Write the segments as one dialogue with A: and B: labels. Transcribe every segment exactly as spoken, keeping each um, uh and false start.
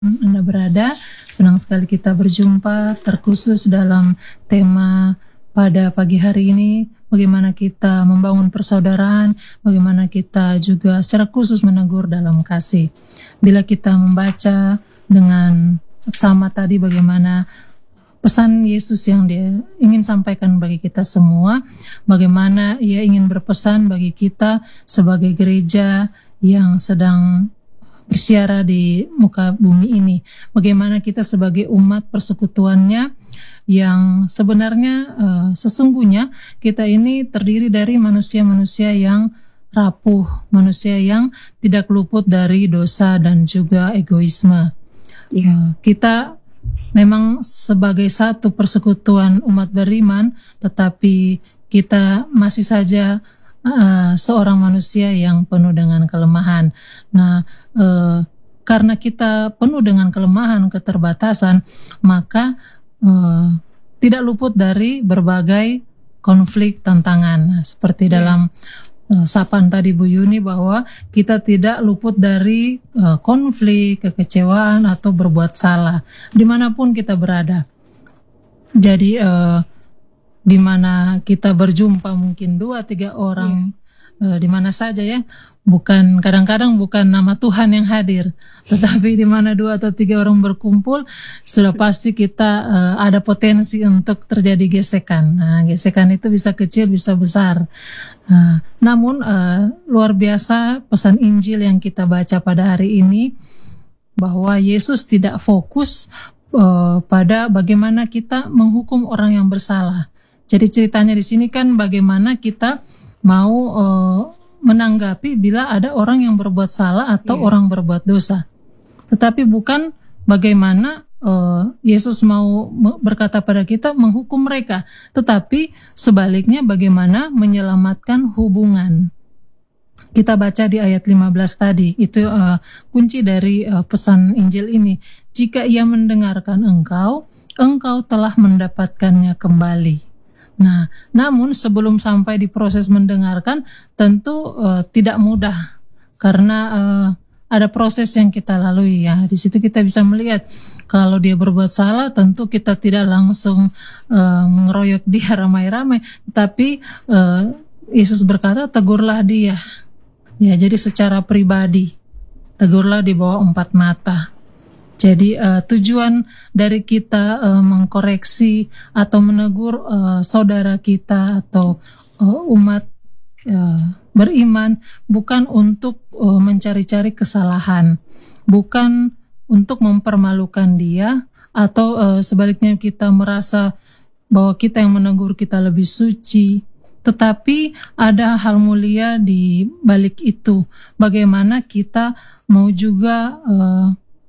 A: Anda berada, senang sekali kita berjumpa terkhusus dalam tema pada pagi hari ini, bagaimana kita membangun persaudaraan, bagaimana kita juga secara khusus menegur dalam kasih. Bila kita membaca dengan sama tadi bagaimana pesan Yesus yang dia ingin sampaikan bagi kita semua, bagaimana ia ingin berpesan bagi kita sebagai gereja yang sedang bersiara di muka bumi ini. Bagaimana kita sebagai umat persekutuannya yang sebenarnya uh, sesungguhnya kita ini terdiri dari manusia-manusia yang rapuh, manusia yang tidak luput dari dosa dan juga egoisme. Uh, kita memang sebagai satu persekutuan umat beriman, tetapi kita masih saja Uh, seorang manusia yang penuh dengan kelemahan. Nah, uh, karena kita penuh dengan kelemahan, keterbatasan, maka uh, tidak luput dari berbagai konflik, tantangan. Seperti yeah. dalam uh, sapaan tadi Bu Yuni, bahwa kita tidak luput dari uh, konflik, kekecewaan, atau berbuat salah dimanapun kita berada. Jadi uh, di mana kita berjumpa mungkin dua tiga orang yeah. uh, di mana saja ya, bukan kadang-kadang bukan nama Tuhan yang hadir, tetapi di mana dua atau tiga orang berkumpul sudah pasti kita uh, ada potensi untuk terjadi gesekan. Nah, gesekan itu bisa kecil bisa besar. Uh, namun uh, luar biasa pesan Injil yang kita baca pada hari ini, bahwa Yesus tidak fokus uh, pada bagaimana kita menghukum orang yang bersalah. Jadi ceritanya di sini kan bagaimana kita mau uh, menanggapi bila ada orang yang berbuat salah atau yeah. orang berbuat dosa. Tetapi bukan bagaimana uh, Yesus mau berkata pada kita menghukum mereka, tetapi sebaliknya bagaimana menyelamatkan hubungan. Kita baca di ayat lima belas tadi, itu uh, kunci dari uh, pesan Injil ini. Jika ia mendengarkan engkau, engkau telah mendapatkannya kembali. Nah, namun sebelum sampai di proses mendengarkan, tentu uh, tidak mudah karena uh, ada proses yang kita lalui ya. Di situ kita bisa melihat kalau dia berbuat salah, tentu kita tidak langsung uh, mengeroyok dia ramai-ramai, tapi uh, Yesus berkata, tegurlah dia. Ya, jadi secara pribadi, tegurlah di bawah empat mata. Jadi uh, tujuan dari kita uh, mengkoreksi atau menegur uh, saudara kita atau uh, umat uh, beriman bukan untuk uh, mencari-cari kesalahan, bukan untuk mempermalukan dia, atau uh, sebaliknya kita merasa bahwa kita yang menegur kita lebih suci. Tetapi ada hal mulia di balik itu. Bagaimana kita mau juga uh,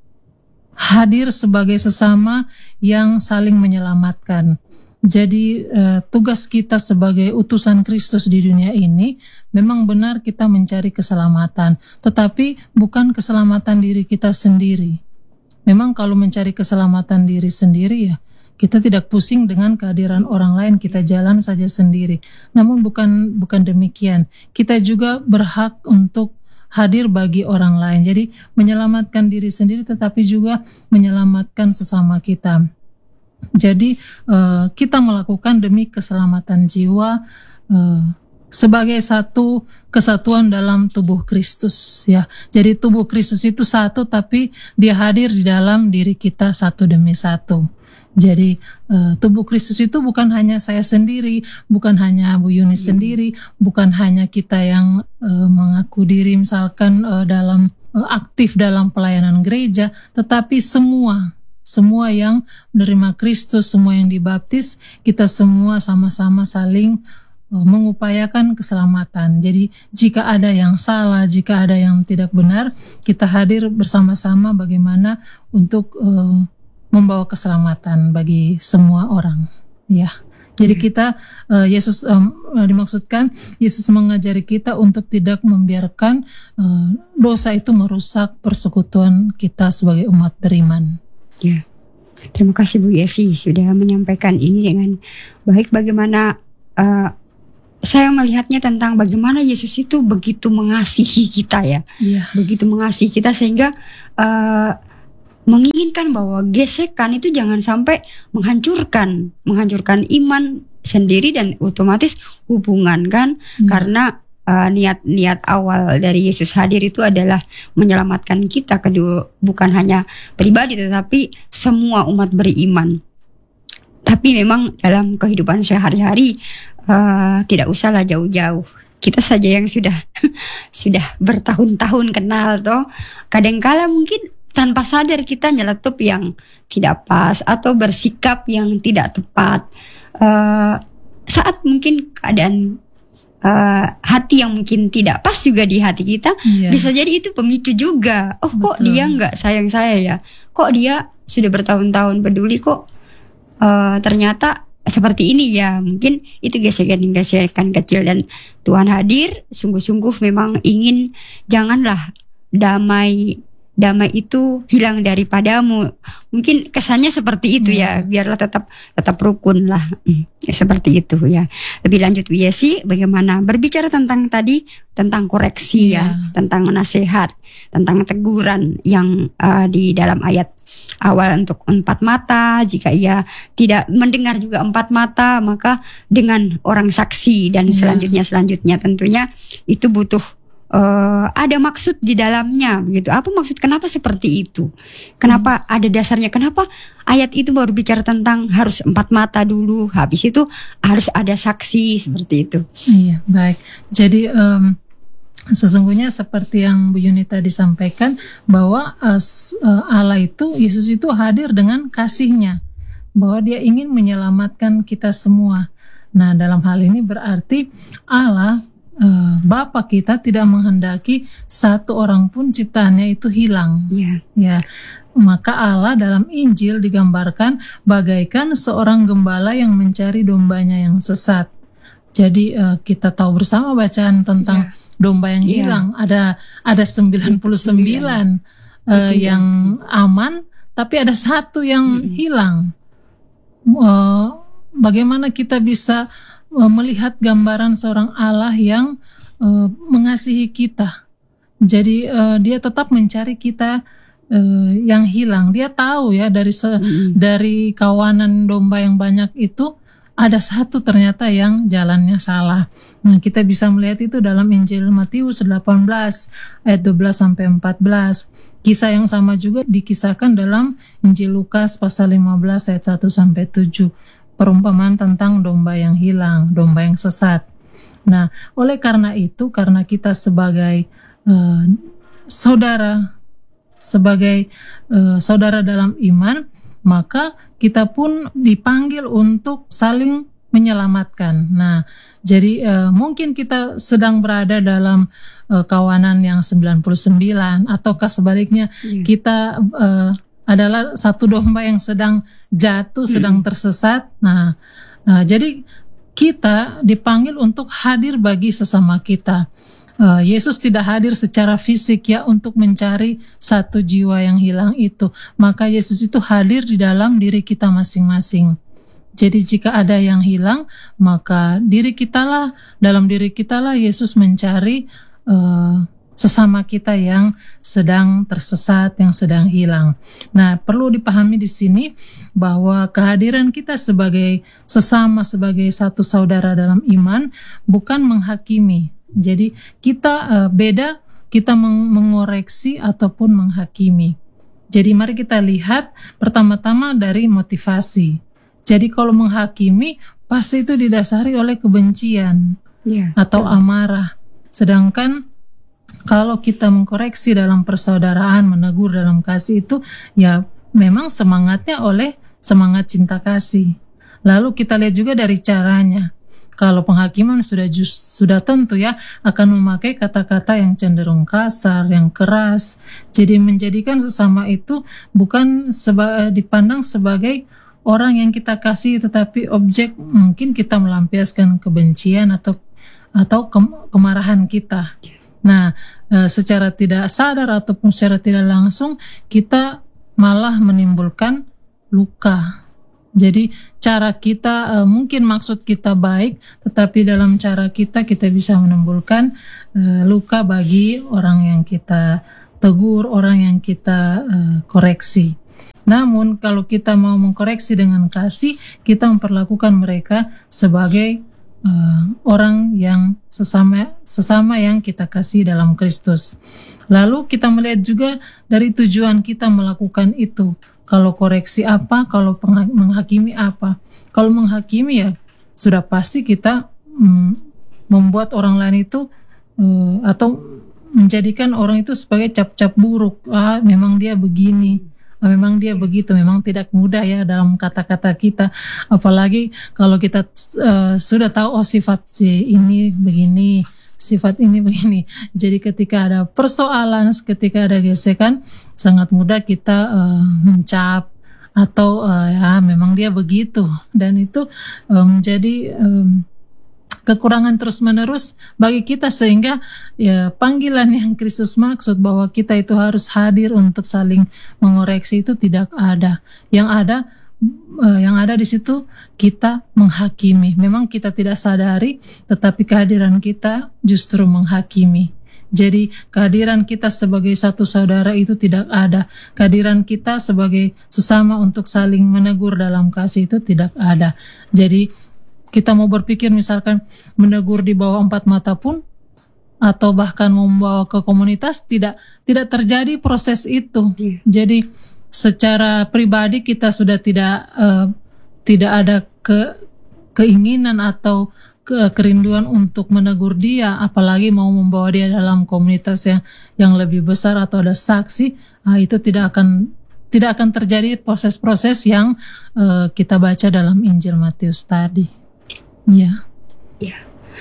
A: hadir sebagai sesama yang saling menyelamatkan. Jadi eh, tugas kita sebagai utusan Kristus di dunia ini memang benar kita mencari keselamatan, tetapi bukan keselamatan diri kita sendiri. Memang kalau mencari keselamatan diri sendiri ya, kita tidak pusing dengan kehadiran orang lain, kita jalan saja sendiri. Namun bukan bukan demikian. Kita juga berhak untuk hadir bagi orang lain. Jadi menyelamatkan diri sendiri tetapi juga menyelamatkan sesama kita. Jadi uh, kita melakukan demi keselamatan jiwa uh, sebagai satu kesatuan dalam tubuh Kristus ya. Jadi tubuh Kristus itu satu, tapi dia hadir di dalam diri kita satu demi satu. Jadi uh, tubuh Kristus itu bukan hanya saya sendiri, bukan hanya Bu Yuni hmm. sendiri, bukan hanya kita yang uh, mengaku diri misalkan uh, dalam uh, aktif dalam pelayanan gereja, tetapi semua semua yang menerima Kristus, semua yang dibaptis, kita semua sama-sama saling uh, mengupayakan keselamatan. Jadi jika ada yang salah, jika ada yang tidak benar, kita hadir bersama-sama bagaimana untuk uh, membawa keselamatan bagi semua orang, ya. Jadi kita uh, Yesus um, dimaksudkan Yesus mengajari kita untuk tidak membiarkan uh, dosa itu merusak persekutuan kita sebagai umat beriman.
B: Ya, terima kasih Bu Yesi sudah menyampaikan ini dengan baik. Bagaimana uh, saya melihatnya tentang bagaimana Yesus itu begitu mengasihi kita ya, ya. begitu mengasihi kita sehingga uh, menginginkan bahwa gesekan itu jangan sampai menghancurkan, menghancurkan iman sendiri dan otomatis hubungan kan, hmm. karena uh, niat-niat awal dari Yesus hadir itu adalah menyelamatkan kita kedua, bukan hanya pribadi tetapi semua umat beriman. Tapi memang dalam kehidupan sehari-hari uh, tidak usahlah jauh-jauh. Kita saja yang sudah sudah bertahun-tahun kenal toh, kadangkala mungkin tanpa sadar kita nyeletup yang tidak pas atau bersikap yang tidak tepat uh, saat mungkin keadaan uh, hati yang mungkin tidak pas juga di hati kita, yeah. bisa jadi itu pemicu juga. Oh, kok Betul. dia nggak sayang saya ya? Kok dia sudah bertahun-tahun peduli kok uh, ternyata seperti ini ya? Mungkin itu gesekan-gesekan kecil, dan Tuhan hadir sungguh-sungguh memang ingin janganlah damai damai itu hilang daripadamu. Mungkin kesannya seperti itu ya, biarlah tetap tetap rukun lah, ya, seperti itu ya. Lebih lanjut Bu Yesi, bagaimana berbicara tentang tadi tentang koreksi ya, ya tentang nasihat, tentang teguran yang uh, di dalam ayat awal untuk empat mata. Jika ia tidak mendengar juga empat mata, maka dengan orang saksi dan ya. selanjutnya selanjutnya tentunya itu butuh Uh, ada maksud di dalamnya begitu. Apa maksud, kenapa seperti itu? Kenapa hmm. ada dasarnya? Kenapa ayat itu baru bicara tentang harus empat mata dulu, habis itu harus ada saksi, seperti itu?
A: Iya, baik. Jadi um, sesungguhnya seperti yang Bu Yuni tadi sampaikan, bahwa uh, Allah itu, Yesus itu hadir dengan kasih-Nya, bahwa Dia ingin menyelamatkan kita semua. Nah, dalam hal ini berarti Allah, Uh, Bapa kita tidak menghendaki satu orang pun ciptaannya itu hilang.
B: Yeah.
A: Ya, maka Allah dalam Injil digambarkan bagaikan seorang gembala yang mencari dombanya yang sesat. Jadi uh, kita tahu bersama bacaan tentang yeah. domba yang yeah. hilang. Ada ada sembilan puluh sembilan uh, yang aman, tapi ada satu yang mm-hmm. hilang. Uh, bagaimana kita bisa melihat gambaran seorang Allah yang uh, mengasihi kita? Jadi uh, Dia tetap mencari kita uh, yang hilang. Dia tahu ya dari se- mm-hmm. dari kawanan domba yang banyak itu ada satu ternyata yang jalannya salah. Nah, kita bisa melihat itu dalam Injil Matius delapan belas ayat dua belas sampai empat belas. Kisah yang sama juga dikisahkan dalam Injil Lukas pasal lima belas ayat satu sampai tujuh. Perumpamaan tentang domba yang hilang, domba yang sesat. Nah, oleh karena itu, karena kita sebagai uh, saudara, sebagai uh, saudara dalam iman, maka kita pun dipanggil untuk saling menyelamatkan. Nah, jadi uh, mungkin kita sedang berada dalam uh, kawanan yang sembilan puluh sembilan, ataukah sebaliknya yeah. kita uh, adalah satu domba yang sedang jatuh, sedang hmm. tersesat. Nah, nah, jadi kita dipanggil untuk hadir bagi sesama kita. Uh, Yesus tidak hadir secara fisik ya untuk mencari satu jiwa yang hilang itu. Maka Yesus itu hadir di dalam diri kita masing-masing. Jadi jika ada yang hilang, maka diri kita lah, dalam diri kita lah Yesus mencari uh, sesama kita yang sedang tersesat, yang sedang hilang. Nah, perlu dipahami di sini bahwa kehadiran kita sebagai sesama, sebagai satu saudara dalam iman, bukan menghakimi. Jadi kita uh, beda, kita meng- mengoreksi ataupun menghakimi. Jadi mari kita lihat pertama-tama dari motivasi. Jadi kalau menghakimi, pasti itu didasari oleh kebencian yeah, atau yeah. amarah. Sedangkan kalau kita mengkoreksi dalam persaudaraan, menegur dalam kasih itu, ya memang semangatnya oleh semangat cinta kasih. Lalu kita lihat juga dari caranya. Kalau penghakiman sudah just, sudah tentu ya akan memakai kata-kata yang cenderung kasar, yang keras. Jadi menjadikan sesama itu bukan seba, dipandang sebagai orang yang kita kasih, tetapi objek mungkin kita melampiaskan kebencian atau atau ke, kemarahan kita. Nah, e, secara tidak sadar ataupun secara tidak langsung kita malah menimbulkan luka. Jadi cara kita e, mungkin maksud kita baik, tetapi dalam cara kita kita bisa menimbulkan e, luka bagi orang yang kita tegur, orang yang kita uh, koreksi. Namun kalau kita mau mengkoreksi dengan kasih, kita memperlakukan mereka sebagai uh, orang yang sesama sesama yang kita kasih dalam Kristus. Lalu kita melihat juga dari tujuan kita melakukan itu. Kalau koreksi apa, kalau menghakimi apa. Kalau menghakimi ya sudah pasti kita mm, membuat orang lain itu uh, atau menjadikan orang itu sebagai cap-cap buruk. Ah, memang dia begini. Memang dia begitu, memang tidak mudah ya dalam kata-kata kita. Apalagi kalau kita uh, sudah tahu oh sifat si ini begini, sifat ini begini. Jadi ketika ada persoalan, ketika ada gesekan, sangat mudah kita uh, mencap atau uh, ya memang dia begitu. Dan itu uh, menjadi um, kekurangan terus-menerus bagi kita, sehingga ya panggilan yang Kristus maksud bahwa kita itu harus hadir untuk saling mengoreksi itu tidak ada. Yang ada uh, yang ada di situ kita menghakimi. Memang kita tidak sadari, tetapi kehadiran kita justru menghakimi. Jadi kehadiran kita sebagai satu saudara itu tidak ada. Kehadiran kita sebagai sesama untuk saling menegur dalam kasih itu tidak ada. Jadi kita mau berpikir misalkan menegur di bawah empat mata pun, atau bahkan membawa ke komunitas, tidak tidak terjadi proses itu. Yeah. Jadi secara pribadi kita sudah tidak uh, tidak ada ke keinginan atau ke kerinduan untuk menegur dia, apalagi mau membawa dia dalam komunitas yang yang lebih besar atau ada saksi, nah, itu tidak akan tidak akan terjadi proses-proses yang uh, kita baca dalam Injil Matius tadi. Ya,
B: ya,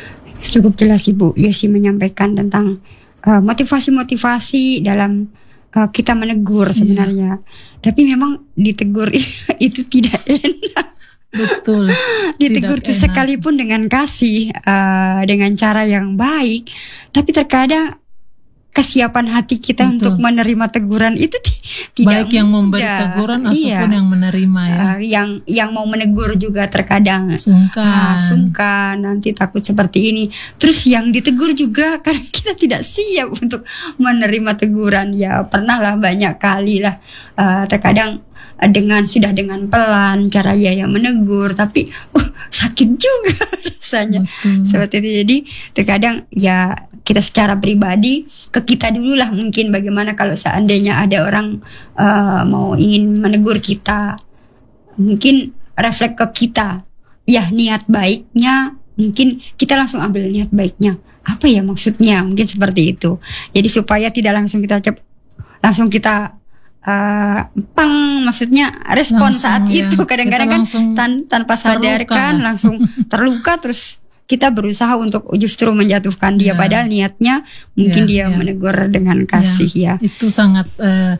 B: cukup jelas Ibu Yesi menyampaikan tentang uh, motivasi-motivasi dalam uh, kita menegur sebenarnya. Ya. Tapi memang ditegur itu tidak enak.
A: Betul.
B: Ditegur itu sekalipun dengan kasih, uh, dengan cara yang baik, tapi terkadang kesiapan hati kita Betul. Untuk menerima teguran itu t- tidak
A: baik yang mudah. Memberi teguran ataupun iya. yang menerima ya.
B: Uh, yang yang mau menegur juga terkadang
A: sungkan,
B: uh, sungkan, nanti takut seperti ini. Terus yang ditegur juga karena kita tidak siap untuk menerima teguran. Ya pernah lah banyak kali lah uh, terkadang uh, dengan sudah dengan pelan cara ya yang menegur, tapi uh, sakit juga rasanya. Betul. Seperti itu. Jadi terkadang ya kita secara pribadi ke kita dulu lah, mungkin bagaimana kalau seandainya ada orang uh, mau ingin menegur kita, mungkin refleks ke kita ya niat baiknya, mungkin kita langsung ambil niat baiknya apa ya maksudnya, mungkin seperti itu. Jadi supaya tidak langsung kita cep langsung kita uh, pang maksudnya respon langsung, saat ya. Itu kadang-kadang kan tan- tanpa sadar kan langsung terluka, terus kita berusaha untuk justru menjatuhkan dia, ya. Padahal niatnya mungkin ya, dia ya. Menegur dengan kasih ya. ya.
A: Itu sangat uh,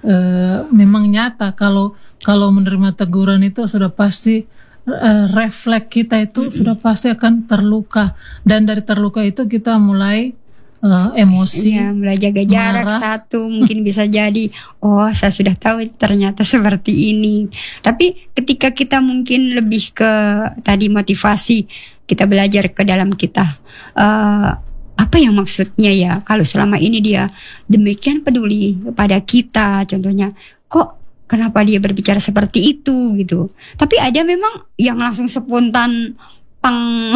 A: uh, memang nyata kalau kalau menerima teguran itu sudah pasti uh, refleks kita itu mm-hmm. sudah pasti akan terluka, dan dari terluka itu kita mulai uh, emosi,
B: ya, mulai jaga jarak marah. Satu mungkin bisa jadi oh saya sudah tahu ternyata seperti ini. Tapi ketika kita mungkin lebih ke tadi motivasi, kita belajar ke dalam kita uh, apa yang maksudnya ya, kalau selama ini dia demikian peduli pada kita, contohnya kok kenapa dia berbicara seperti itu gitu. Tapi ada memang yang langsung spontan pang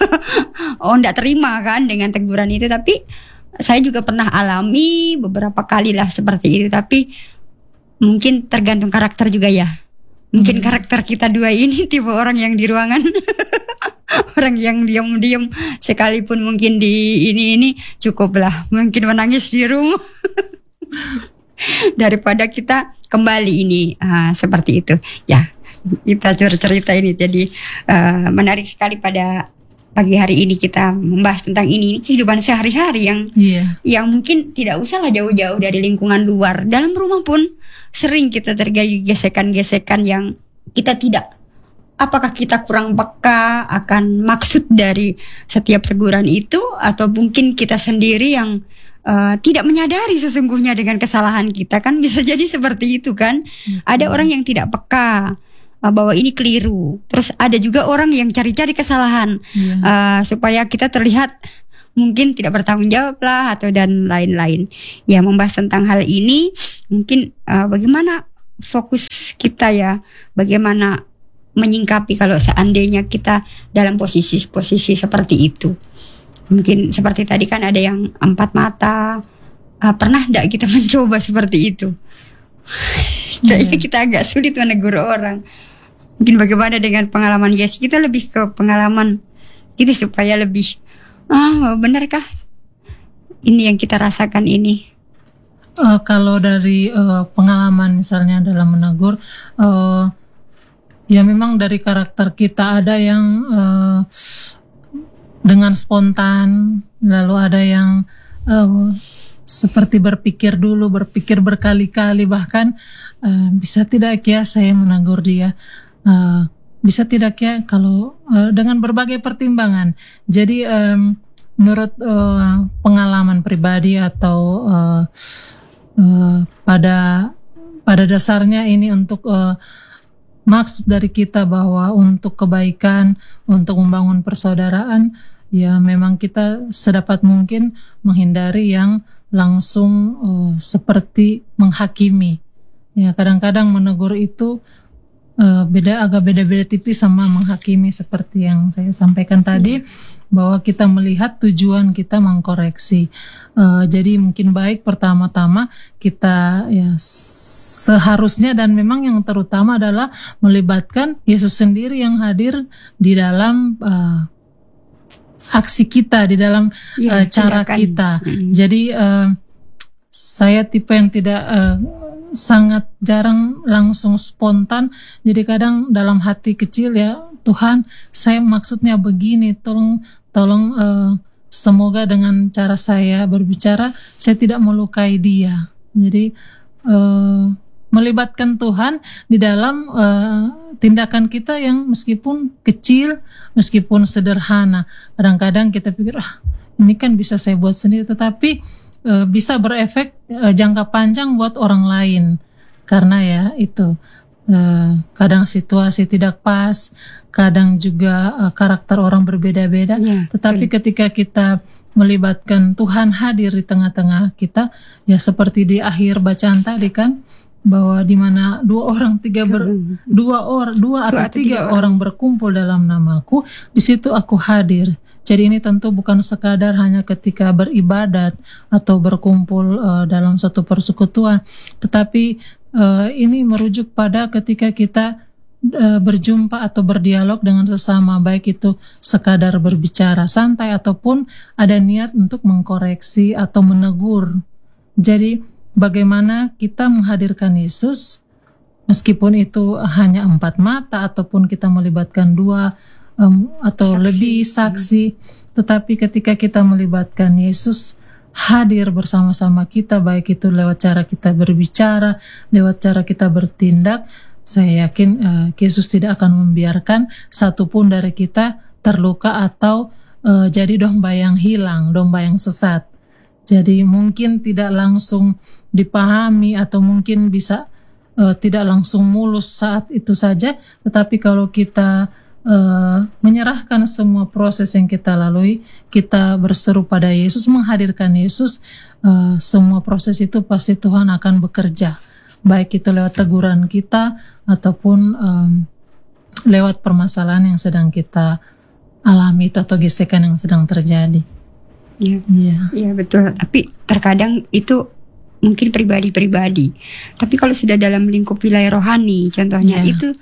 B: oh enggak terima kan dengan teguran itu. Tapi saya juga pernah alami beberapa kali lah seperti itu. Tapi mungkin tergantung karakter juga ya. Mungkin hmm. karakter kita dua ini tipe orang yang di ruangan orang yang diam-diam sekalipun mungkin di ini ini cukuplah mungkin menangis di rumah daripada kita kembali ini uh, seperti itu ya. Kita cerita ini jadi uh, menarik sekali pada pagi hari ini kita membahas tentang ini, ini kehidupan sehari-hari yang yeah. yang mungkin tidak usahlah jauh-jauh dari lingkungan luar, dalam rumah pun sering kita terjadi gesekan-gesekan yang kita tidak. Apakah kita kurang peka akan maksud dari setiap teguran itu, atau mungkin kita sendiri yang uh, tidak menyadari sesungguhnya dengan kesalahan kita, kan bisa jadi seperti itu kan. Hmm. Ada orang yang tidak peka uh, bahwa ini keliru. Terus ada juga orang yang cari-cari kesalahan yeah. uh, supaya kita terlihat mungkin tidak bertanggung jawab lah atau dan lain-lain. Ya, membahas tentang hal ini mungkin uh, bagaimana fokus kita ya, bagaimana menyingkapi kalau seandainya kita dalam posisi-posisi seperti itu. Mungkin seperti tadi kan ada yang empat mata. Uh, pernah enggak kita mencoba seperti itu? Kayaknya kita agak sulit menegur orang. Mungkin bagaimana dengan pengalaman Yesi? Kita lebih ke pengalaman itu supaya lebih ah benarkah ini yang kita rasakan ini?
A: Uh, kalau dari uh, pengalaman misalnya dalam menegur, uh, ya memang dari karakter kita ada yang uh, dengan spontan, lalu ada yang uh, seperti berpikir dulu, berpikir berkali-kali, bahkan uh, bisa tidak ya saya menegur dia. Uh, bisa tidak ya kalau uh, dengan berbagai pertimbangan. Jadi um, menurut uh, pengalaman pribadi atau uh, uh, pada pada dasarnya ini untuk uh, maksud dari kita bahwa untuk kebaikan, untuk membangun persaudaraan, ya memang kita sedapat mungkin menghindari yang langsung uh, seperti menghakimi. Ya kadang-kadang menegur itu Uh, beda agak beda-beda tipis sama menghakimi seperti yang saya sampaikan tadi, bahwa kita melihat tujuan kita mengkoreksi. Uh, jadi mungkin baik pertama-tama kita ya seharusnya dan memang yang terutama adalah melibatkan Yesus sendiri yang hadir di dalam uh, aksi kita, di dalam ya, uh, cara tindakan kita. Hmm. Jadi uh, saya tipe yang tidak uh, sangat jarang langsung spontan. Jadi kadang dalam hati kecil ya, Tuhan saya maksudnya begini, tolong tolong uh, semoga dengan cara saya berbicara saya tidak melukai dia. Jadi uh, melibatkan Tuhan di dalam uh, tindakan kita yang meskipun kecil, meskipun sederhana. Kadang-kadang kita pikir ah ini kan bisa saya buat sendiri, tetapi bisa berefek uh, jangka panjang buat orang lain, karena ya itu uh, kadang situasi tidak pas, kadang juga uh, karakter orang berbeda-beda, ya, tetapi betul. Ketika kita melibatkan Tuhan hadir di tengah-tengah kita, ya seperti di akhir bacaan tadi kan, bahwa di mana dua orang tiga ber, dua or dua atau tiga, tiga orang berkumpul dalam namaku, di situ aku hadir. Jadi ini tentu bukan sekadar hanya ketika beribadat atau berkumpul uh, dalam satu persekutuan, tetapi uh, ini merujuk pada ketika kita uh, berjumpa atau berdialog dengan sesama, baik itu sekadar berbicara santai ataupun ada niat untuk mengkoreksi atau menegur. Jadi bagaimana kita menghadirkan Yesus meskipun itu hanya empat mata ataupun kita melibatkan dua Um, atau saksi. lebih saksi, tetapi ketika kita melibatkan Yesus hadir bersama-sama kita, baik itu lewat cara kita berbicara, lewat cara kita bertindak, saya yakin uh, Yesus tidak akan membiarkan satupun dari kita terluka atau uh, jadi domba yang hilang, domba yang sesat. Jadi mungkin tidak langsung dipahami atau mungkin bisa uh, tidak langsung mulus saat itu saja, tetapi kalau kita Uh, menyerahkan semua proses yang kita lalui, kita berseru pada Yesus, menghadirkan Yesus, uh, semua proses itu pasti Tuhan akan bekerja, baik itu lewat teguran kita ataupun um, lewat permasalahan yang sedang kita alami atau gesekan yang sedang terjadi.
B: Iya, yeah. yeah, betul. Tapi terkadang itu mungkin pribadi-pribadi. Tapi kalau sudah dalam lingkup wilayah rohani, contohnya yeah. itu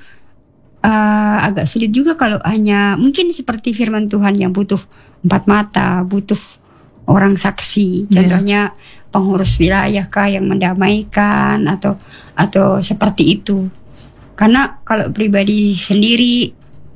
B: Uh, agak sulit juga kalau hanya mungkin seperti firman Tuhan yang butuh empat mata, butuh orang saksi, contohnya yeah. pengurus wilayah kah yang mendamaikan atau atau seperti itu. Karena kalau pribadi sendiri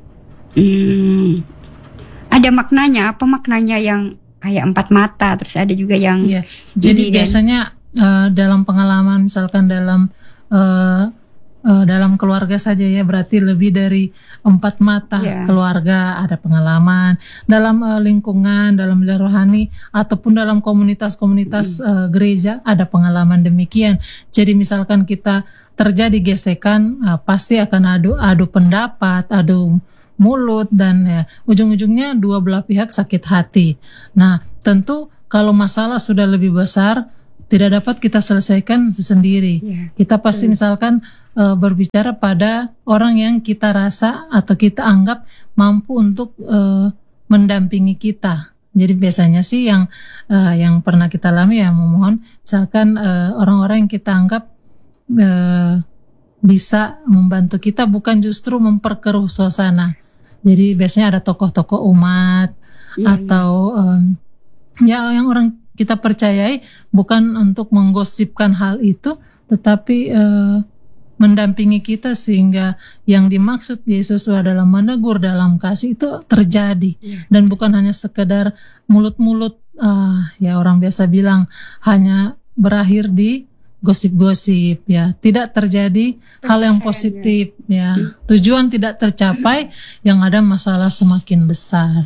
B: hmm, ada maknanya, apa maknanya yang kayak empat mata, terus ada juga yang
A: yeah. jadi biasanya uh, dalam pengalaman misalkan dalam uh, Uh, dalam keluarga saja ya, berarti lebih dari empat mata yeah. keluarga ada pengalaman dalam uh, lingkungan, dalam wilayah rohani ataupun dalam komunitas-komunitas mm. uh, gereja ada pengalaman demikian. Jadi misalkan kita terjadi gesekan, uh, pasti akan adu adu pendapat, adu mulut, dan ya ujung-ujungnya dua belah pihak sakit hati. Nah, tentu kalau masalah sudah lebih besar tidak dapat kita selesaikan sendiri. Yeah. Kita pasti yeah. misalkan uh, berbicara pada orang yang kita rasa atau kita anggap mampu untuk uh, mendampingi kita. Jadi biasanya sih yang uh, yang pernah kita alami ya memohon misalkan uh, orang-orang yang kita anggap uh, bisa membantu kita bukan justru memperkeruh suasana. Jadi biasanya ada tokoh-tokoh umat yeah, atau yeah. Um, ya yang orang kita percayai bukan untuk menggosipkan hal itu, tetapi uh, mendampingi kita sehingga yang dimaksud Yesus adalah menegur dalam kasih itu terjadi. Yeah. Dan bukan hanya sekedar mulut-mulut, uh, ya orang biasa bilang hanya berakhir di gosip-gosip, ya tidak terjadi hal yang positif, ya tujuan tidak tercapai, yang ada masalah semakin besar.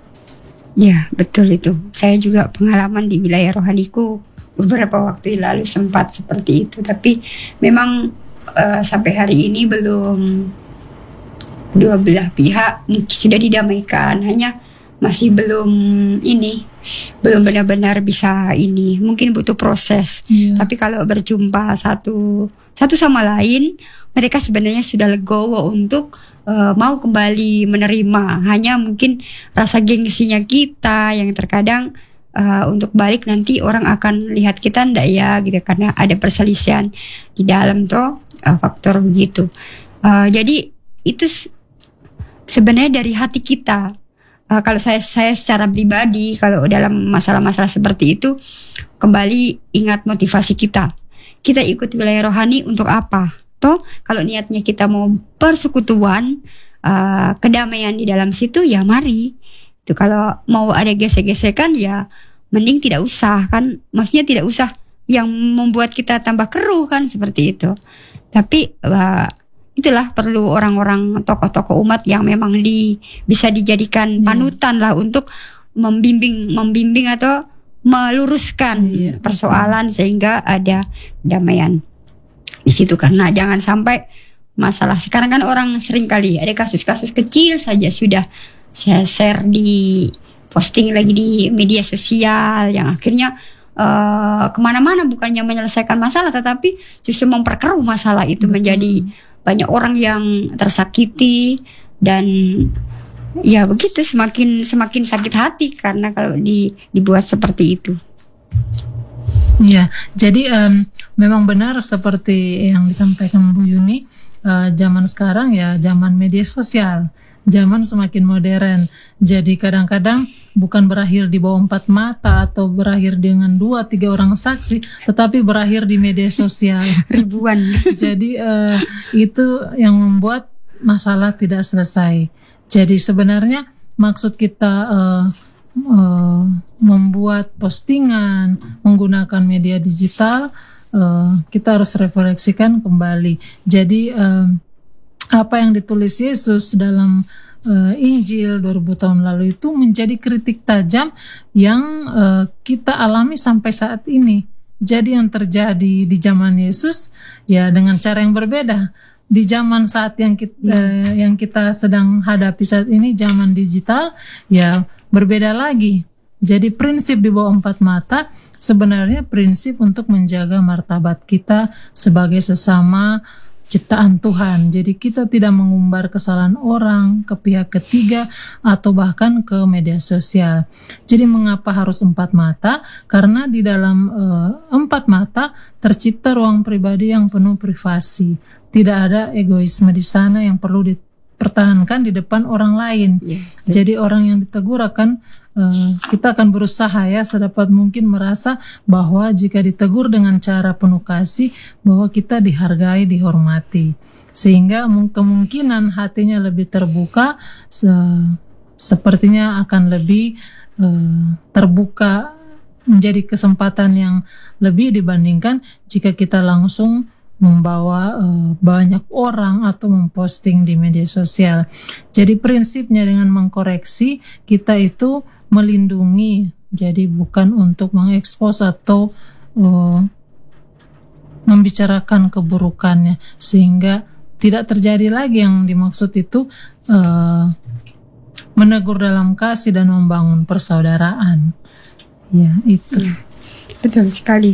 B: Ya, betul itu. Saya juga pengalaman di wilayah rohaniku beberapa waktu lalu sempat seperti itu. Tapi memang uh, sampai hari ini belum dua belah pihak sudah didamaikan. Hanya masih belum ini, belum benar-benar bisa ini. Mungkin butuh proses. Yeah. Tapi kalau berjumpa satu satu sama lain, mereka sebenarnya sudah legowo untuk Uh, mau kembali menerima. Hanya mungkin rasa gengsinya kita yang terkadang uh, untuk balik nanti orang akan lihat kita ndak ya gitu, karena ada perselisihan di dalam toh uh, faktor begitu. Uh, jadi itu sebenarnya dari hati kita. Uh, kalau saya saya secara pribadi kalau dalam masalah-masalah seperti itu kembali ingat motivasi kita. Kita ikut wilayah rohani untuk apa? Toh kalau niatnya kita mau persekutuan, uh, kedamaian di dalam situ ya mari. Itu kalau mau ada gesek-gesekan ya mending tidak usah kan. Maksudnya tidak usah yang membuat kita tambah keruh kan seperti itu. Tapi uh, itulah perlu orang-orang tokoh-tokoh umat yang memang di bisa dijadikan panutan lah untuk membimbing membimbing atau meluruskan yeah. persoalan sehingga ada damaian di situ. Karena jangan sampai masalah sekarang kan orang sering kali ada kasus-kasus kecil saja sudah saya share di posting lagi di media sosial yang akhirnya uh, kemana-mana bukannya menyelesaikan masalah tetapi justru memperkeruh masalah itu. hmm. Menjadi banyak orang yang tersakiti dan ya begitu semakin semakin sakit hati karena kalau di, dibuat seperti itu.
A: Ya, jadi um, memang benar seperti yang disampaikan Bu Yuni, uh, zaman sekarang ya zaman media sosial, zaman semakin modern. Jadi kadang-kadang bukan berakhir di bawah empat mata atau berakhir dengan dua tiga orang saksi, tetapi berakhir di media sosial
B: ribuan.
A: Jadi uh, itu yang membuat masalah tidak selesai. Jadi sebenarnya maksud kita uh, uh, membuat postingan menggunakan media digital, uh, kita harus refleksikan kembali. Jadi uh, apa yang ditulis Yesus dalam uh, Injil dua ribu tahun lalu itu menjadi kritik tajam yang uh, kita alami sampai saat ini. Jadi yang terjadi di zaman Yesus ya dengan cara yang berbeda. Di zaman saat yang kita, uh, yang kita sedang hadapi saat ini, zaman digital, ya berbeda lagi. Jadi prinsip di bawah empat mata sebenarnya prinsip untuk menjaga martabat kita sebagai sesama ciptaan Tuhan. Jadi kita tidak mengumbar kesalahan orang ke pihak ketiga atau bahkan ke media sosial. Jadi mengapa harus empat mata? Karena di dalam uh, empat mata tercipta ruang pribadi yang penuh privasi. Tidak ada egoisme di sana yang perlu dipertahankan di depan orang lain. Yeah. Jadi orang yang ditegur akan uh, kita akan berusaha ya sedapat mungkin merasa bahwa jika ditegur dengan cara penuh kasih bahwa kita dihargai, dihormati, sehingga kemungkinan hatinya lebih terbuka, se- sepertinya akan lebih uh, terbuka menjadi kesempatan yang lebih dibandingkan jika kita langsung membawa uh, banyak orang atau memposting di media sosial. Jadi prinsipnya dengan mengkoreksi kita itu melindungi, jadi bukan untuk mengekspos atau uh, membicarakan keburukannya, sehingga tidak terjadi lagi yang dimaksud itu uh, menegur dalam kasih dan membangun persaudaraan. Ya, itu.
B: Ya, betul sekali.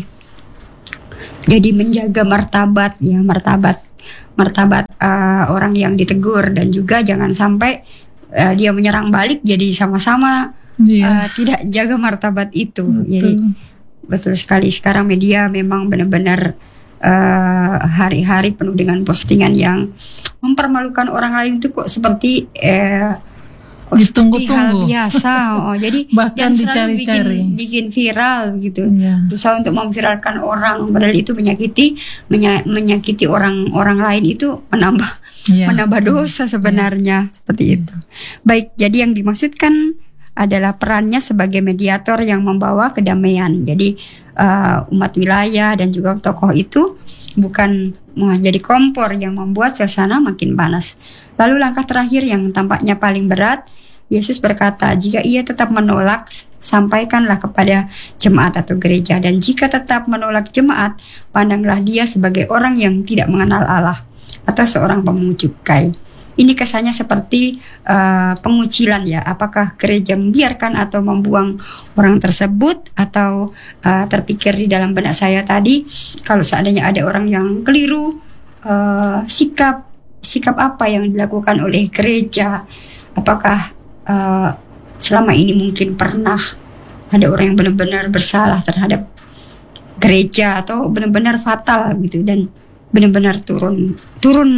B: Jadi menjaga martabat, ya martabat, martabat uh, orang yang ditegur, dan juga jangan sampai uh, dia menyerang balik. Jadi sama-sama
A: Iya,
B: uh, tidak jaga martabat itu.
A: betul.
B: Jadi betul sekali, sekarang media memang benar-benar uh, hari-hari penuh dengan postingan yang mempermalukan orang lain. Itu kok seperti uh, kok seperti hal
A: Ditunggu-tunggu.
B: biasa. Oh, jadi
A: Bahkan
B: dan selalu bikin,
A: dicari-cari.
B: bikin viral gitu.
A: Iya.
B: Berusaha untuk memviralkan orang, padahal itu menyakiti menya- menyakiti orang-orang lain, itu menambah
A: Iya.
B: menambah dosa sebenarnya. Seperti itu. Baik, jadi yang dimaksudkan adalah perannya sebagai mediator yang membawa kedamaian. Jadi uh, umat wilayah dan juga tokoh itu bukan menjadi kompor yang membuat suasana makin panas. Lalu langkah terakhir yang tampaknya paling berat, Yesus berkata, jika ia tetap menolak, sampaikanlah kepada jemaat atau gereja. Dan jika tetap menolak jemaat, pandanglah dia sebagai orang yang tidak mengenal Allah atau seorang pemungut cukai. Ini kesannya seperti uh, pengucilan, ya. Apakah gereja membiarkan atau membuang orang tersebut, atau uh, terpikir di dalam benak saya tadi, kalau seandainya ada orang yang keliru, uh, sikap sikap apa yang dilakukan oleh gereja? Apakah uh, selama ini mungkin pernah ada orang yang benar-benar bersalah terhadap gereja, atau benar-benar fatal gitu, dan benar-benar turun turun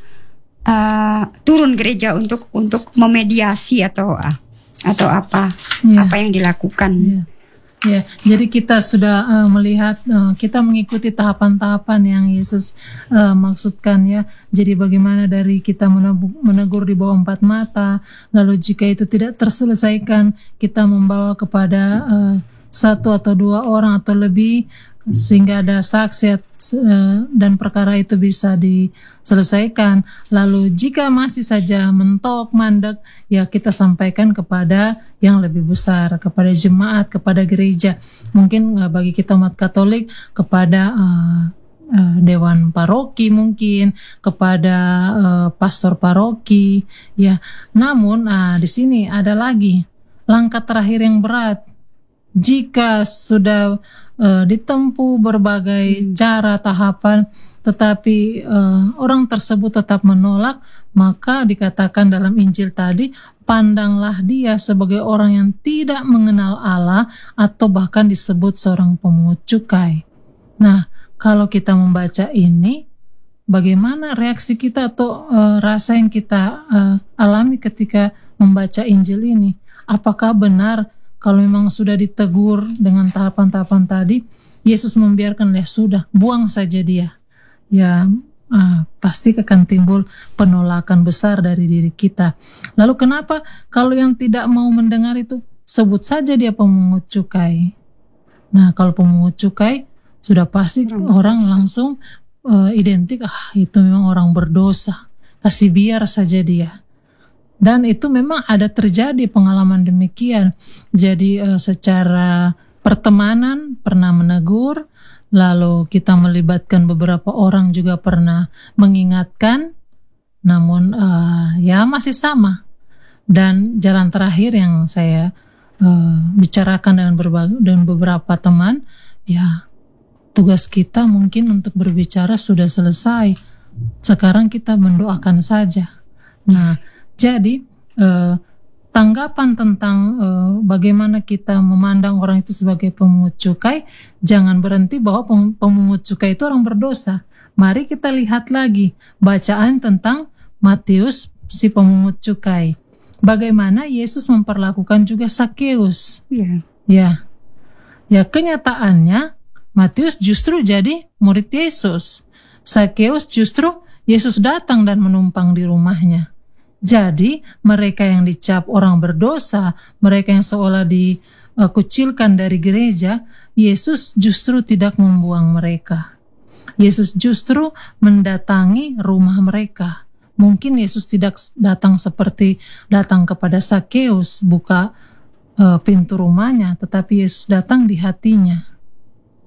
B: Uh, turun gereja untuk untuk memediasi atau uh, atau apa
A: Ya.
B: apa yang dilakukan.
A: Ya. Ya, jadi kita sudah uh, melihat, uh, kita mengikuti tahapan-tahapan yang Yesus uh, maksudkan, ya. Jadi bagaimana dari kita menebu- menegur di bawah empat mata, lalu jika itu tidak terselesaikan, kita membawa kepada uh, satu atau dua orang atau lebih, sehingga ada saksi uh, dan perkara itu bisa diselesaikan. Lalu jika masih saja mentok, mandek, ya kita sampaikan kepada yang lebih besar, kepada jemaat, kepada gereja. Mungkin uh, bagi kita umat Katolik, kepada uh, uh, dewan paroki, mungkin kepada uh, pastor paroki, ya. Namun uh, di sini ada lagi langkah terakhir yang berat. Jika sudah uh, ditempuh berbagai hmm. cara, tahapan, tetapi uh, orang tersebut tetap menolak, maka dikatakan dalam Injil tadi, pandanglah dia sebagai orang yang tidak mengenal Allah, atau bahkan disebut seorang pemungut cukai. Nah, kalau kita membaca ini, bagaimana reaksi kita atau uh, rasa yang kita uh, alami ketika membaca Injil ini? Apakah benar kalau memang sudah ditegur dengan tahapan-tahapan tadi, Yesus membiarkan, ya sudah, buang saja dia? Ya, ah, pasti akan timbul penolakan besar dari diri kita. Lalu kenapa kalau yang tidak mau mendengar itu, sebut saja dia pemungut cukai? Nah, kalau pemungut cukai, sudah pasti orang, orang langsung uh, identik, ah itu memang orang berdosa, kasih biar saja dia. Dan itu memang ada terjadi pengalaman demikian. Jadi uh, secara pertemanan pernah menegur, lalu kita melibatkan beberapa orang juga pernah mengingatkan, namun uh, ya masih sama. Dan jalan terakhir yang saya uh, bicarakan dengan, berbagai, dengan beberapa teman, ya tugas kita mungkin untuk berbicara sudah selesai. Sekarang kita mendoakan saja. Nah, jadi eh, tanggapan tentang eh, bagaimana kita memandang orang itu sebagai pemungut cukai, jangan berhenti bahwa pemungut cukai itu orang berdosa. Mari kita lihat lagi bacaan tentang Matius si pemungut cukai. Bagaimana Yesus memperlakukan juga Sakeus.
B: Yeah.
A: Ya, ya kenyataannya Matius justru jadi murid Yesus. Sakeus justru Yesus datang dan menumpang di rumahnya. Jadi mereka yang dicap orang berdosa, mereka yang seolah dikucilkan dari gereja, Yesus justru tidak membuang mereka. Yesus justru mendatangi rumah mereka. Mungkin Yesus tidak datang seperti datang kepada Sakeus, buka uh, pintu rumahnya, tetapi Yesus datang di hatinya.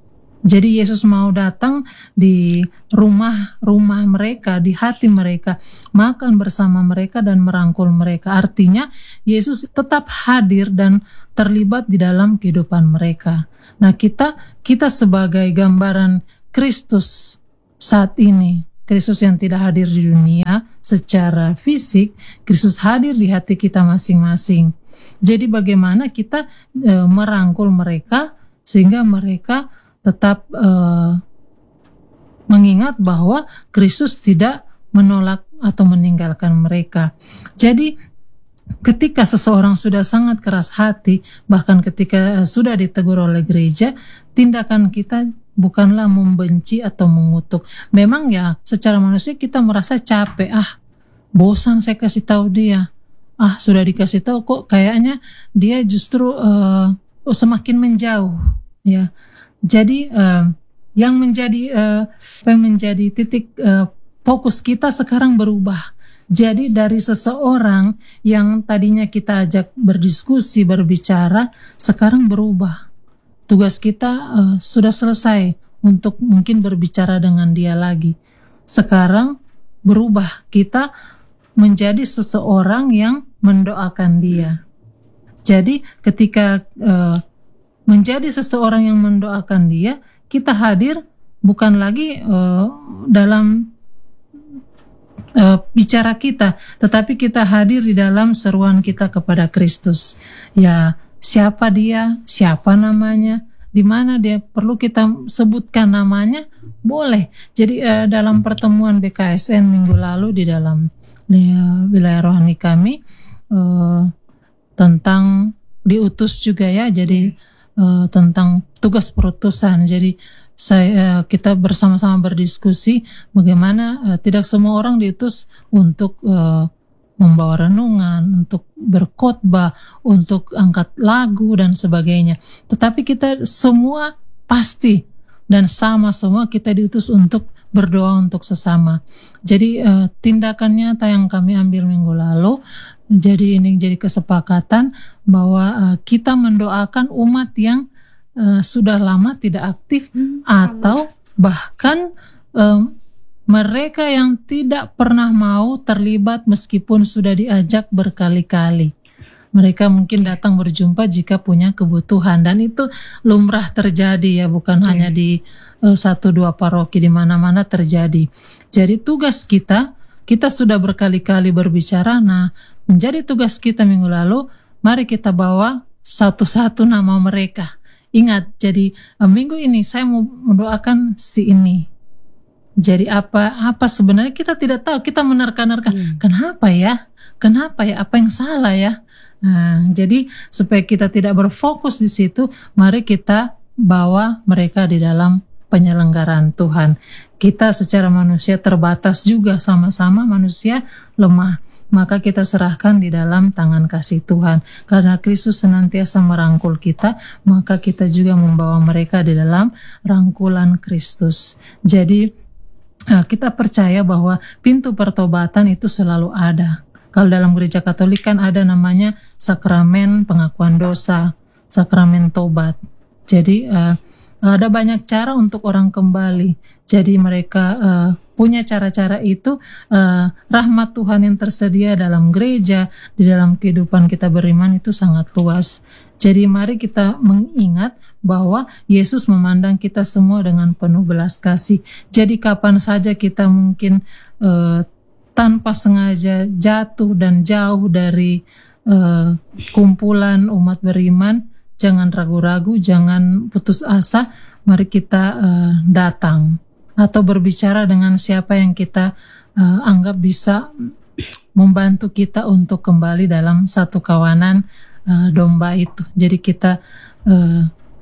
A: Jadi Yesus mau datang di rumah-rumah mereka, di hati mereka, makan bersama mereka dan merangkul mereka. Artinya Yesus tetap hadir dan terlibat di dalam kehidupan mereka. Nah, kita kita sebagai gambaran Kristus saat ini, Kristus yang tidak hadir di dunia secara fisik, Kristus hadir di hati kita masing-masing. Jadi bagaimana kita e, merangkul mereka sehingga mereka tetap uh, mengingat bahwa Kristus tidak menolak atau meninggalkan mereka. Jadi ketika seseorang sudah sangat keras hati, bahkan ketika uh, sudah ditegur oleh gereja, tindakan kita bukanlah membenci atau mengutuk. Memang ya secara manusia kita merasa capek, ah bosan saya kasih tahu dia, ah sudah dikasih tahu kok kayaknya dia justru uh, semakin menjauh, ya. Jadi uh, yang menjadi uh, yang menjadi titik uh, fokus kita sekarang berubah. Jadi dari seseorang yang tadinya kita ajak berdiskusi, berbicara, sekarang berubah. Tugas kita uh, sudah selesai untuk mungkin berbicara dengan dia lagi. Sekarang berubah, kita menjadi seseorang yang mendoakan dia. Jadi ketika uh, menjadi seseorang yang mendoakan dia, kita hadir bukan lagi uh, dalam uh, bicara kita, tetapi kita hadir di dalam seruan kita kepada Kristus. Ya, siapa dia, siapa namanya, di mana dia, perlu kita sebutkan namanya, boleh. Jadi uh, dalam pertemuan B K S N minggu lalu di dalam uh, wilayah rohani kami uh, tentang diutus juga ya, jadi Uh, tentang tugas perutusan. Jadi saya uh, kita bersama-sama berdiskusi bagaimana uh, tidak semua orang diutus untuk uh, membawa renungan, untuk berkhotbah, untuk angkat lagu dan sebagainya. Tetapi kita semua pasti dan sama semua kita diutus untuk berdoa untuk sesama. Jadi uh, tindakan nyata yang kami ambil minggu lalu, jadi ini jadi kesepakatan bahwa uh, kita mendoakan umat yang uh, sudah lama tidak aktif, hmm, atau bahkan um, mereka yang tidak pernah mau terlibat meskipun sudah diajak berkali-kali. Mereka mungkin datang berjumpa jika punya kebutuhan, dan itu lumrah terjadi ya, bukan hmm. hanya di uh, satu dua paroki, di mana-mana terjadi. Jadi tugas kita, kita sudah berkali-kali berbicara, nah menjadi tugas kita minggu lalu, mari kita bawa satu-satu nama mereka. Ingat, jadi uh, minggu ini saya mau mendoakan si ini. Jadi apa apa sebenarnya kita tidak tahu, kita menerka-nerka, hmm. kenapa ya? Kenapa ya? Apa yang salah ya? Nah, jadi supaya kita tidak berfokus di situ, mari kita bawa mereka di dalam penyelenggaraan Tuhan. Kita secara manusia terbatas juga, sama-sama manusia lemah. Maka kita serahkan di dalam tangan kasih Tuhan. Karena Kristus senantiasa merangkul kita, maka kita juga membawa mereka di dalam rangkulan Kristus. Jadi kita percaya bahwa pintu pertobatan itu selalu ada. Kalau dalam gereja Katolik kan ada namanya sakramen pengakuan dosa, sakramen tobat. Jadi uh, ada banyak cara untuk orang kembali. Jadi mereka uh, punya cara-cara itu. Uh, rahmat Tuhan yang tersedia dalam gereja, di dalam kehidupan kita beriman itu sangat luas. Jadi mari kita mengingat bahwa Yesus memandang kita semua dengan penuh belas kasih. Jadi kapan saja kita mungkin uh, tanpa sengaja jatuh dan jauh dari uh, kumpulan umat beriman, jangan ragu-ragu, jangan putus asa, mari kita uh, datang atau berbicara dengan siapa yang kita uh, anggap bisa membantu kita untuk kembali dalam satu kawanan uh, domba itu. Jadi kita uh,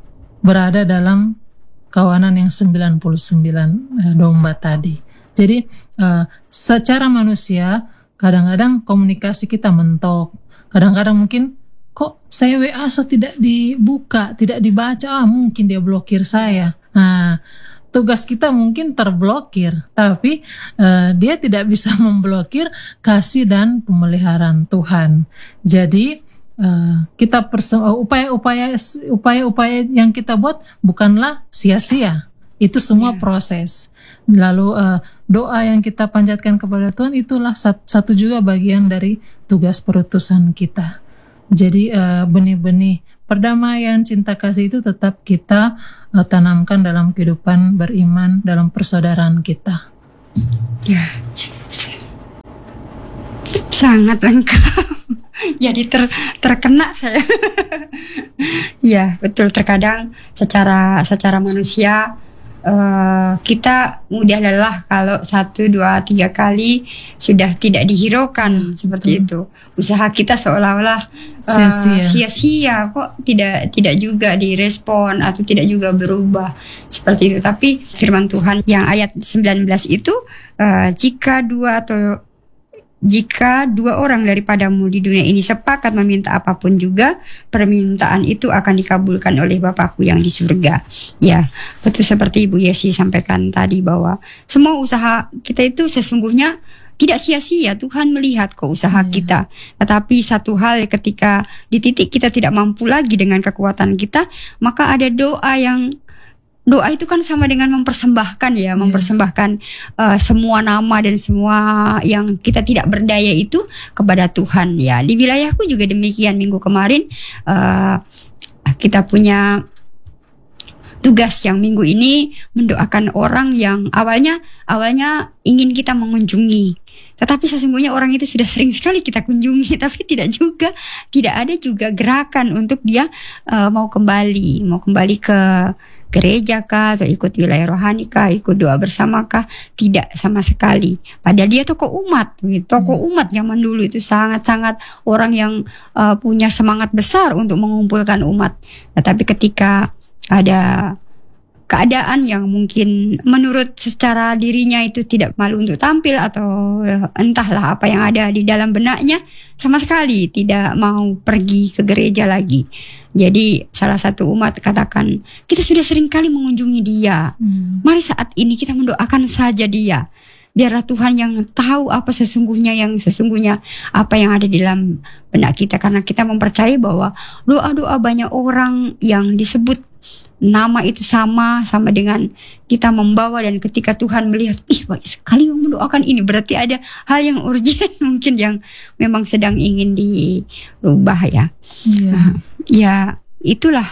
A: berada dalam kawanan yang sembilan puluh sembilan uh, domba tadi. Jadi uh, secara manusia kadang-kadang komunikasi kita mentok. Kadang-kadang mungkin kok saya W A so tidak dibuka, tidak dibaca, ah mungkin dia blokir saya. Nah, tugas kita mungkin terblokir, tapi uh, dia tidak bisa memblokir kasih dan pemeliharaan Tuhan. Jadi uh, kita perse- upaya-upaya upaya-upaya yang kita buat bukanlah sia-sia. Itu semua
B: Ya.
A: proses. Lalu uh, doa yang kita panjatkan kepada Tuhan itulah sat- satu juga bagian dari tugas perutusan kita. Jadi uh, benih-benih perdamaian, cinta kasih itu tetap kita uh, tanamkan dalam kehidupan beriman, dalam persaudaraan kita.
B: Ya, sangat lengkap. Jadi ter, terkena saya. Ya, betul. Terkadang secara secara manusia uh, kita mudah lelah kalau satu, dua, tiga kali sudah tidak dihiraukan seperti
A: Betul.
B: itu. Usaha kita seolah-olah uh,
A: Sia-sia.
B: sia-sia, kok tidak tidak juga direspon atau tidak juga berubah seperti itu. Tapi firman Tuhan yang ayat sembilan belas itu, uh, jika dua atau jika dua orang daripadamu di dunia ini sepakat meminta apapun juga, permintaan itu akan dikabulkan oleh Bapakku yang di surga. Ya, betul seperti Ibu Yesi sampaikan tadi bahwa semua usaha kita itu sesungguhnya tidak sia-sia. Tuhan melihat kok usaha
A: Iya.
B: kita. Tetapi satu hal, ketika di titik kita tidak mampu lagi dengan kekuatan kita, maka ada doa yang doa itu kan sama dengan mempersembahkan ya, mempersembahkan uh, semua nama dan semua yang kita tidak berdaya itu kepada Tuhan ya. Di wilayahku juga demikian. Minggu kemarin uh, kita punya tugas yang minggu ini mendoakan orang yang awalnya awalnya ingin kita mengunjungi, tetapi sesungguhnya orang itu sudah sering sekali kita kunjungi, tapi tidak juga tidak ada juga gerakan untuk dia uh, mau kembali mau kembali ke gereja kah, atau ikut wilayah rohani kah, ikut doa bersama kah, tidak sama sekali. Padahal dia tokoh umat, tokoh umat zaman dulu itu sangat-sangat orang yang uh, punya semangat besar untuk mengumpulkan umat. Tetapi ketika ada keadaan yang mungkin menurut secara dirinya itu tidak malu untuk tampil, atau entahlah apa yang ada di dalam benaknya, sama sekali tidak mau pergi ke gereja lagi. Jadi salah satu umat katakan, kita sudah sering kali mengunjungi dia,
A: Hmm.
B: mari saat ini kita mendoakan saja dia. Biarlah Tuhan yang tahu apa sesungguhnya yang sesungguhnya apa yang ada di dalam benak kita, karena kita mempercayai bahwa doa-doa banyak orang yang disebut nama itu sama sama dengan kita membawa, dan ketika Tuhan melihat, ih baik sekali mendoakan ini, berarti ada hal yang urgent mungkin yang memang sedang ingin dirubah ya.
A: Iya.
B: Nah, ya itulah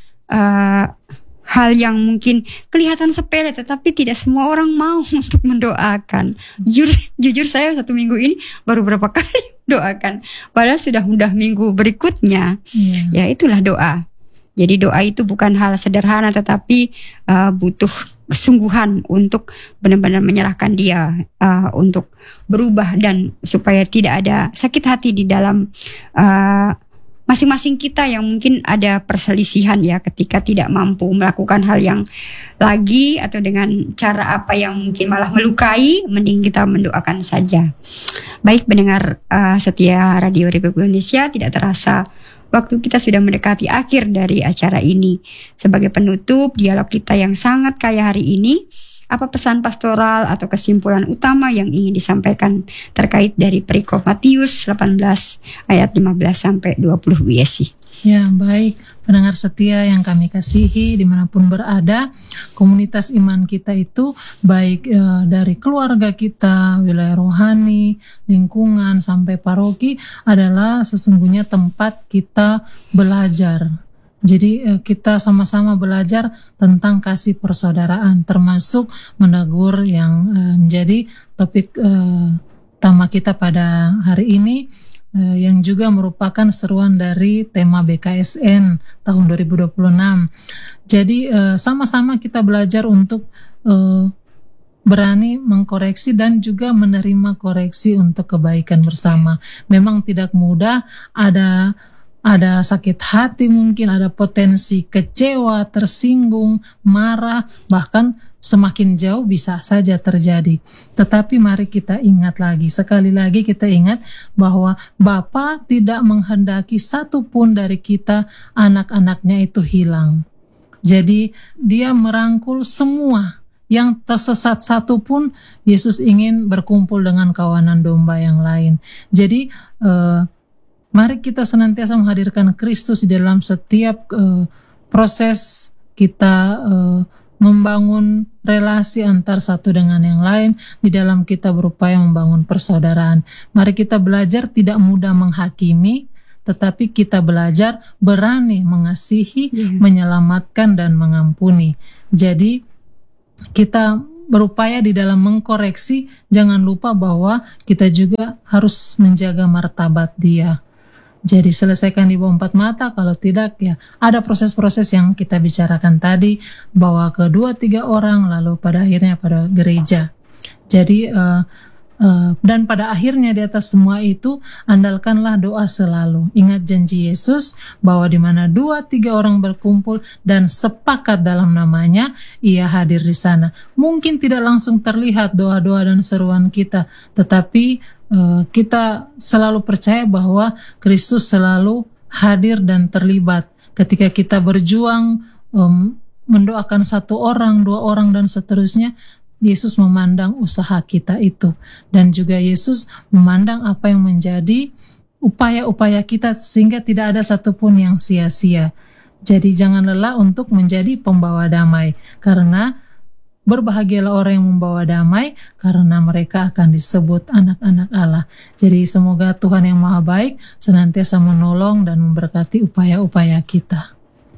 B: uh, hal yang mungkin kelihatan sepele, tetapi tidak semua orang mau untuk mendoakan. Jujur, jujur saya satu minggu ini baru berapa kali doakan, padahal sudah udah minggu berikutnya.
A: Iya.
B: Ya itulah doa. Jadi doa itu bukan hal sederhana, tetapi uh, butuh kesungguhan untuk benar-benar menyerahkan dia uh, untuk berubah, dan supaya tidak ada sakit hati di dalam uh, masing-masing kita yang mungkin ada perselisihan ya, ketika tidak mampu melakukan hal yang lagi atau dengan cara apa yang mungkin malah melukai, mending kita mendoakan saja. Baik pendengar uh, setia Radio Republik Indonesia, tidak terasa waktu kita sudah mendekati akhir dari acara ini. Sebagai penutup dialog kita yang sangat kaya hari ini, apa pesan pastoral atau kesimpulan utama yang ingin disampaikan terkait dari perikop Matius delapan belas ayat lima belas sampai dua puluh W S I?
A: Ya, baik pendengar setia yang kami kasihi dimanapun berada, komunitas iman kita itu baik e, dari keluarga kita, wilayah rohani, lingkungan sampai paroki adalah sesungguhnya tempat kita belajar. Jadi e, kita sama-sama belajar tentang kasih persaudaraan, termasuk menegur yang e, menjadi topik e, utama kita pada hari ini, yang juga merupakan seruan dari tema B K S N tahun dua ribu dua puluh enam. Jadi sama-sama kita belajar untuk berani mengkoreksi dan juga menerima koreksi untuk kebaikan bersama. Memang tidak mudah, ada ada sakit hati, mungkin ada potensi kecewa, tersinggung, marah, bahkan semakin jauh bisa saja terjadi. Tetapi mari kita ingat lagi, sekali lagi kita ingat bahwa Bapa tidak menghendaki satu pun dari kita anak-anaknya itu hilang. Jadi dia merangkul semua, yang tersesat satu pun Yesus ingin berkumpul dengan kawanan domba yang lain. Jadi eh, mari kita senantiasa menghadirkan Kristus di dalam setiap eh, proses kita eh, membangun relasi antar satu dengan yang lain, di dalam kita berupaya membangun persaudaraan. Mari kita belajar tidak mudah menghakimi, tetapi kita belajar berani mengasihi, yeah. menyelamatkan dan mengampuni. Jadi kita berupaya di dalam mengkoreksi, jangan lupa bahwa kita juga harus menjaga martabat dia. Jadi selesaikan di bawah empat mata, kalau tidak ya ada proses-proses yang kita bicarakan tadi, bawa ke dua tiga orang, lalu pada akhirnya pada gereja. Jadi uh, uh, dan pada akhirnya di atas semua itu andalkanlah doa selalu. Ingat janji Yesus bahwa di mana dua tiga orang berkumpul dan sepakat dalam namanya, ia hadir di sana. Mungkin tidak langsung terlihat doa-doa dan seruan kita, tetapi Uh, kita selalu percaya bahwa Kristus selalu hadir dan terlibat ketika kita berjuang um, mendoakan satu orang, dua orang dan seterusnya. Yesus memandang usaha kita itu, dan juga Yesus memandang apa yang menjadi upaya-upaya kita sehingga tidak ada satupun yang sia-sia. Jadi jangan lelah untuk menjadi pembawa damai, karena berbahagialah orang yang membawa damai, karena mereka akan disebut anak-anak Allah. Jadi semoga Tuhan yang Maha Baik senantiasa menolong dan memberkati upaya-upaya kita.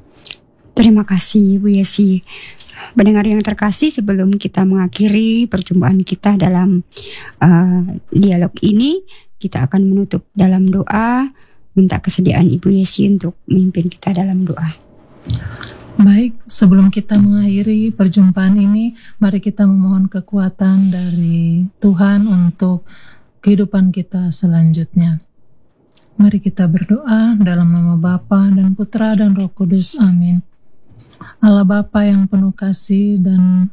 B: Terima kasih Bu Yesi. Pendengar yang terkasih, sebelum kita mengakhiri perjumpaan kita dalam uh, dialog ini, kita akan menutup dalam doa, minta kesediaan Ibu Yesi untuk memimpin kita dalam doa.
A: Baik, sebelum kita mengakhiri perjumpaan ini, mari kita memohon kekuatan dari Tuhan untuk kehidupan kita selanjutnya. Mari kita berdoa dalam nama Bapa dan Putra dan Roh Kudus. Amin. Allah Bapa yang penuh kasih dan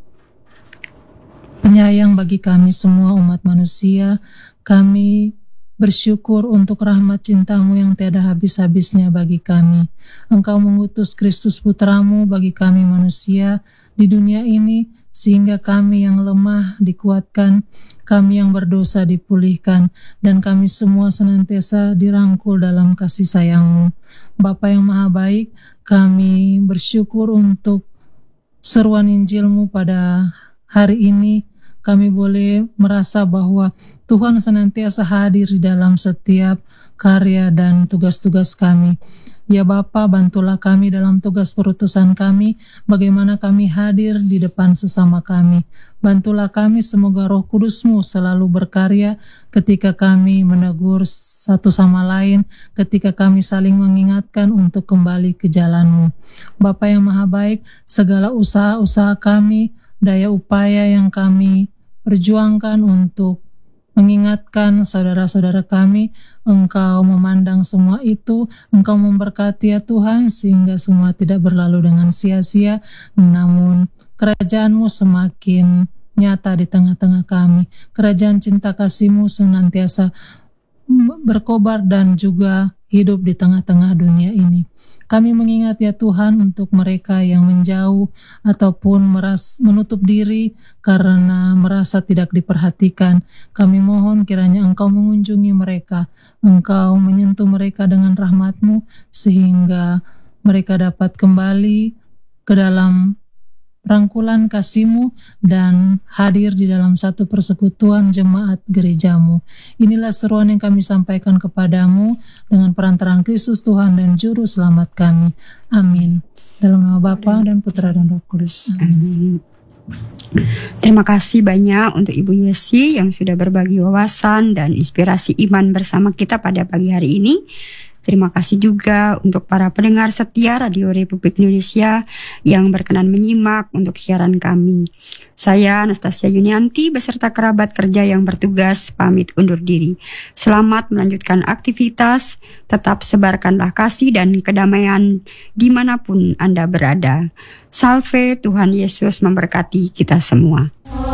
A: penyayang bagi kami semua umat manusia, kami bersyukur untuk rahmat cintamu yang tiada habis-habisnya bagi kami. Engkau mengutus Kristus Putramu bagi kami manusia di dunia ini, sehingga kami yang lemah dikuatkan, kami yang berdosa dipulihkan, dan kami semua senantiasa dirangkul dalam kasih sayang-Mu. Bapa yang Maha Baik, kami bersyukur untuk seruan Injil-Mu pada hari ini. Kami boleh merasa bahwa Tuhan senantiasa hadir di dalam setiap karya dan tugas-tugas kami. Ya Bapa, bantulah kami dalam tugas perutusan kami, bagaimana kami hadir di depan sesama kami. Bantulah kami, semoga Roh Kudus-Mu selalu berkarya ketika kami menegur satu sama lain, ketika kami saling mengingatkan untuk kembali ke jalan-Mu. Bapa yang Maha Baik, segala usaha-usaha kami, daya upaya yang kami perjuangkan untuk mengingatkan saudara-saudara kami, Engkau memandang semua itu, Engkau memberkati ya Tuhan, sehingga semua tidak berlalu dengan sia-sia, namun kerajaan-Mu semakin nyata di tengah-tengah kami. Kerajaan cinta kasih-Mu senantiasa berkobar dan juga hidup di tengah-tengah dunia ini. Kami mengingat ya Tuhan untuk mereka yang menjauh ataupun meras, menutup diri karena merasa tidak diperhatikan. Kami mohon kiranya Engkau mengunjungi mereka, Engkau menyentuh mereka dengan rahmat-Mu sehingga mereka dapat kembali ke dalam rangkulan kasih-Mu dan hadir di dalam satu persekutuan jemaat gereja-Mu. Inilah seruan yang kami sampaikan kepadamu dengan perantaraan Kristus Tuhan dan Juru Selamat kami. Amin. Dalam nama Bapa dan Putra dan Roh Kudus. Amin.
B: Terima kasih banyak untuk Ibu Yesi yang sudah berbagi wawasan dan inspirasi iman bersama kita pada pagi hari ini. Terima kasih juga untuk para pendengar setia Radio Republik Indonesia yang berkenan menyimak untuk siaran kami. Saya Anastasia Yunianti beserta kerabat kerja yang bertugas pamit undur diri. Selamat melanjutkan aktivitas, tetap sebarkanlah kasih dan kedamaian dimanapun Anda berada. Salve, Tuhan Yesus memberkati kita semua.